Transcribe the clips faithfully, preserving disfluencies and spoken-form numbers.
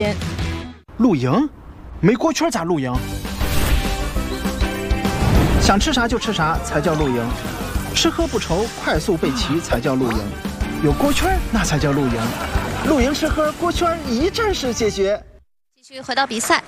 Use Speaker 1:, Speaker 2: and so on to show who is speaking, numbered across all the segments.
Speaker 1: 露营？没锅圈咋露营？想吃啥就吃啥才叫露营，吃喝不愁，快速备齐才叫露营，有锅圈那才叫露营。露营吃喝锅圈一站式解决。
Speaker 2: 继续回到比赛。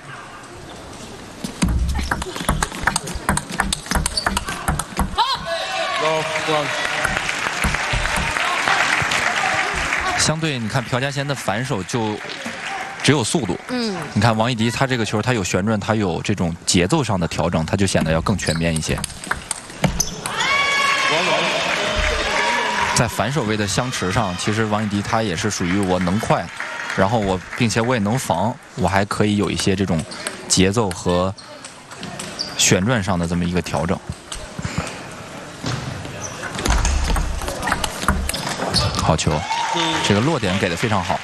Speaker 3: 相对你看朴佳贤的反手就只有速度，
Speaker 2: 嗯，
Speaker 3: 你看王艺迪他这个球他有旋转，他有这种节奏上的调整，他就显得要更全面一些。在反手位的相持上，其实王艺迪他也是属于我能快，然后我并且我也能防，我还可以有一些这种节奏和旋转上的这么一个调整。 好球，这个落点给的非常好。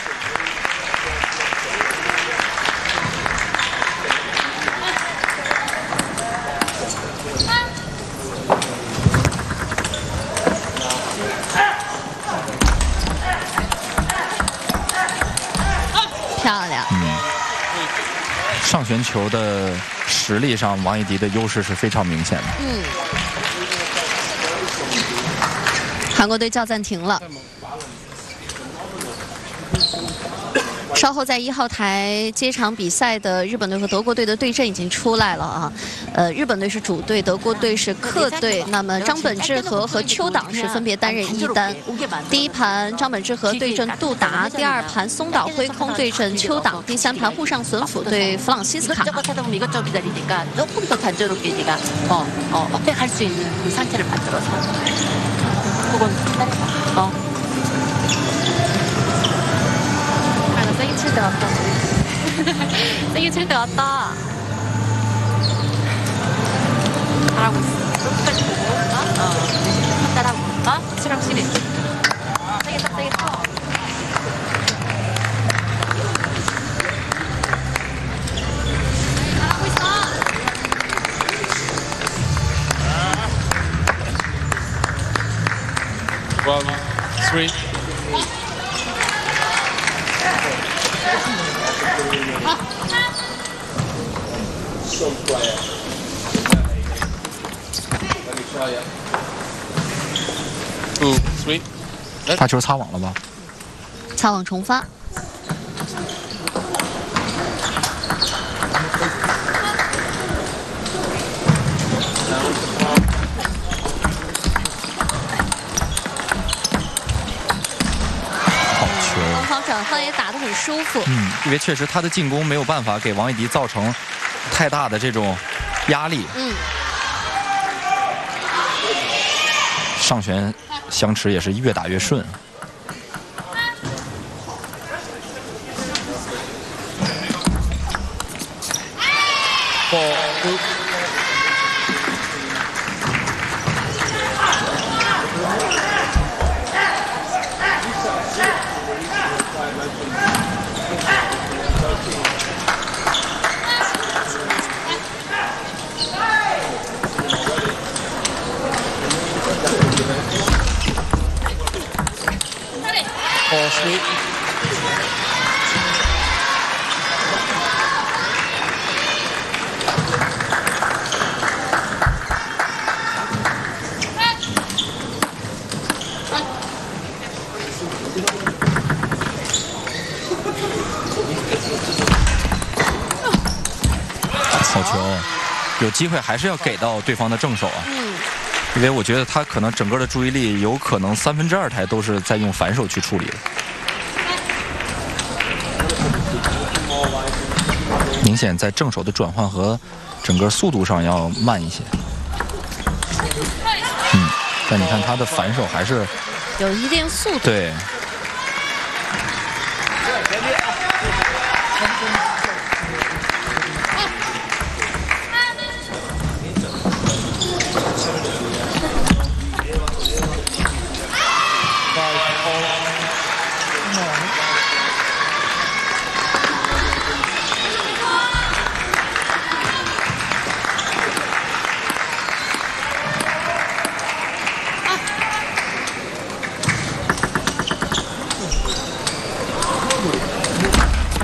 Speaker 2: 漂亮。嗯，
Speaker 3: 上旋球的实力上，王艺迪的优势是非常明显的。
Speaker 2: 嗯。 韩国队叫暂停了。稍后在一号台接场比赛的日本队和德国队的对阵已经出来了啊，呃，日本队是主队，德国队是客队。那么张本智和和邱党是分别担任一单。第一盘张本智和对阵杜达，第二盘松岛辉空对阵邱党，第三盘沪上隼辅对弗朗西斯卡。
Speaker 4: 어. 아, 나 세게 칠 때 같다. 세게 칠 때 같다. 잘하고 있어. 끝까지 보고 있나? 어. 따라하고 있나? 칠하고 십일. 세게 쳐, 세게 쳐. 잘하고 있어.
Speaker 5: One, three. Two, three.
Speaker 3: 发球擦网了吧？
Speaker 2: 擦网重发。 转换也打得很舒服，
Speaker 3: 嗯，因为确实他的进攻没有办法给王艺迪造成太大的这种压力，
Speaker 2: 嗯，
Speaker 3: 上旋相持也是越打越顺。好球，有机会还是要给到对方的正手啊。
Speaker 2: 嗯，
Speaker 3: 因为我觉得他可能整个的注意力有可能三分之二台都是在用反手去处理的。明显在正手的转换和整个速度上要慢一些。嗯，但你看他的反手还是
Speaker 2: 有一定速度。
Speaker 3: 对。